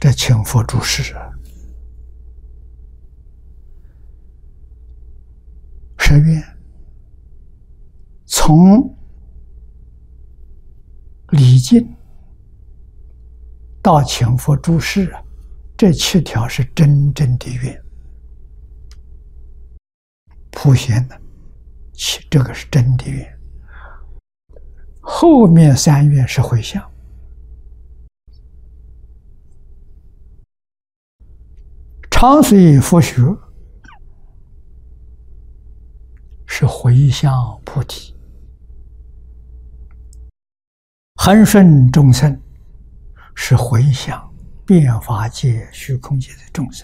这请佛注释啊，十愿从礼敬到请佛注释啊，这7条是真正的愿。普贤呢，这个是真的愿。后面3愿是回向。常随佛学是回向菩提，恒顺众生是回向遍法界、虚空界的众生。